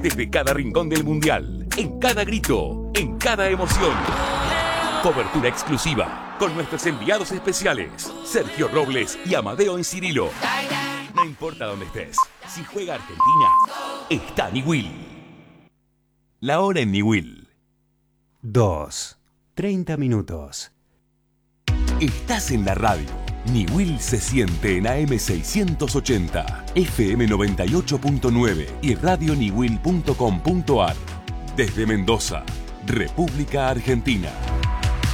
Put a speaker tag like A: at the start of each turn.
A: Desde cada rincón del Mundial, en cada grito, en cada emoción. Cobertura exclusiva con nuestros enviados especiales, Sergio Robles y Amadeo Encirilo. No importa dónde estés, si juega Argentina, está Niwil. La hora en Niwil.
B: 2:30 minutos.
A: Estás en la radio. Niwil se siente en AM 680, FM 98.9 y radioniwil.com.ar. Desde Mendoza, República Argentina.